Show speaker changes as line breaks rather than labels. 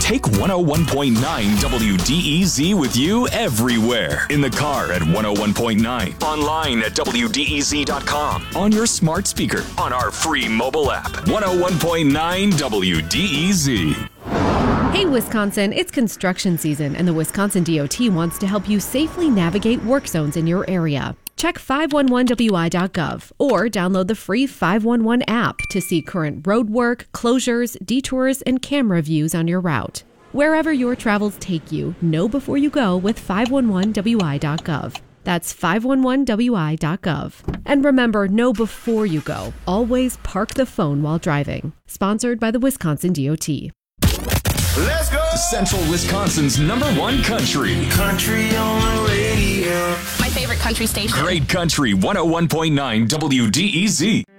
Take 101.9 WDEZ with you everywhere. In the car at 101.9. Online at WDEZ.com. On your smart speaker. On our free mobile app. 101.9 WDEZ.
Hey, Wisconsin, it's construction season, and the Wisconsin DOT wants to help you safely navigate work zones in your area. Check 511wi.gov or download the free 511 app to see current road work, closures, detours, and camera views on your route. Wherever your travels take you, know before you go with 511wi.gov. That's 511wi.gov. And remember, know before you go. Always park the phone while driving. Sponsored by the Wisconsin DOT.
Let's go! Central Wisconsin's #1 country.
Country on the radio.
My favorite country station.
Great Country 101.9 WDEZ.